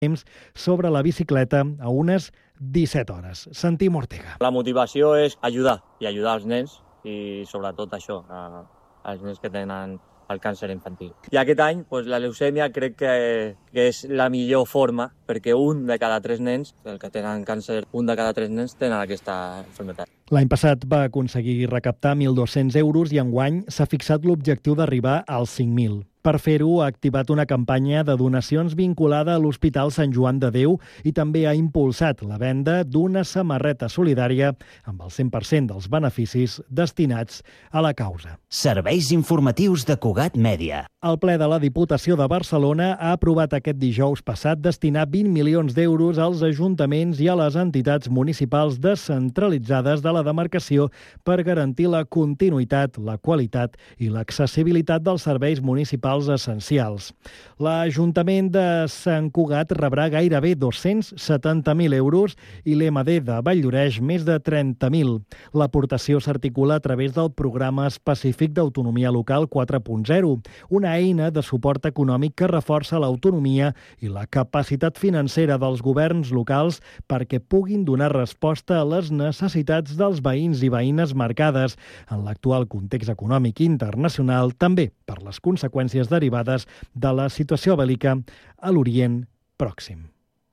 temps sobre la bicicleta a unes 17 hores. Sentim Ortega. La motivació és ajudar als nens i sobretot això, als nens que tenen el càncer infantil. I aquest any la leucèmia crec que és la millor forma perquè un de cada 3 nens, el que tenen càncer, un de cada 3 nens tenen aquesta malaltia. L'any passat va aconseguir recaptar 1.200 euros i enguany s'ha fixat l'objectiu d'arribar als 5.000. Per fer-ho, ha activat una campanya de donacions vinculada a l'Hospital Sant Joan de Déu i també ha impulsat la venda d'una samarreta solidària amb el 100% dels beneficis destinats a la causa. Serveis informatius de Cugat Mèdia. El ple de la Diputació de Barcelona ha aprovat aquest dijous passat destinar 20 milions d'euros als ajuntaments i a les entitats municipals descentralitzades de la demarcació per garantir la continuïtat, la qualitat i l'accessibilitat dels serveis municipals essencials. L'Ajuntament de Sant Cugat rebrà gairebé 270.000 euros i l'EMD de Valldoreix més de 30.000. L'aportació s'articula a través del Programa Específic d'Autonomia Local 4.0, una eina de suport econòmic que reforça l'autonomia i la capacitat financera dels governs locals perquè puguin donar resposta a les necessitats dels veïns i veïnes marcades en l'actual context econòmic internacional, també per les conseqüències derivades de la situació bèl·lica a l'Orient Pròxim.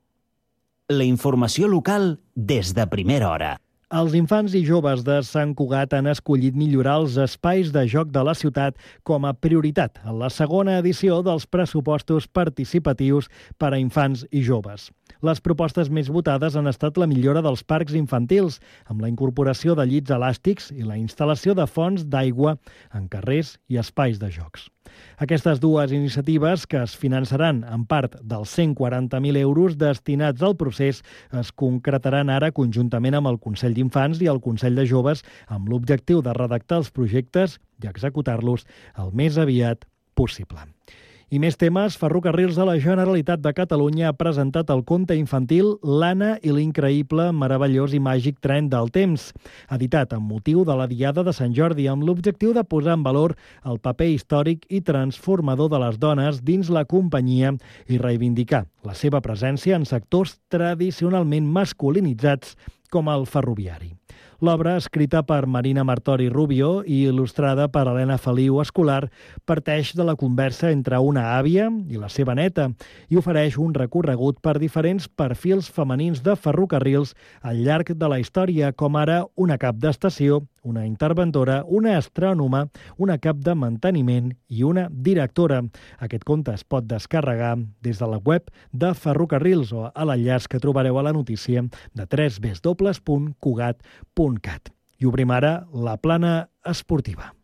La informació local des de primera hora. Els infants i joves de Sant Cugat han escollit millorar els espais de joc de la ciutat com a prioritat en la segona edició dels pressupostos participatius per a infants i joves. Les propostes més votades han estat la millora dels parcs infantils, amb la incorporació de llits elàstics i la instal·lació de fonts d'aigua en carrers i espais de jocs. Aquestes dues iniciatives, que es finançaran en part dels 140.000 euros destinats al procés, es concretaran ara conjuntament amb el Consell d'Infants i el Consell de Joves amb l'objectiu de redactar els projectes i executar-los el més aviat possible. I més temes, Ferrocarrils de la Generalitat de Catalunya ha presentat el conte infantil L'Anna i l'increïble, meravellós i màgic tren del temps, editat amb motiu de la Diada de Sant Jordi, amb l'objectiu de posar en valor el paper històric i transformador de les dones dins la companyia i reivindicar la seva presència en sectors tradicionalment masculinitzats com el ferroviari. L'obra, escrita per Marina Martori Rubio i il·lustrada per Helena Feliu Escolar, parteix de la conversa entre una àvia i la seva neta i ofereix un recorregut per diferents perfils femenins de ferrocarrils al llarg de la història, com ara una cap d'estació, una interventora, una astrònoma, una cap de manteniment i una directora. Aquest conte es pot descarregar des de la web de Ferrocarrils o a l'enllaç que trobareu a la notícia de www.cugat.cat. I obrim ara la plana esportiva.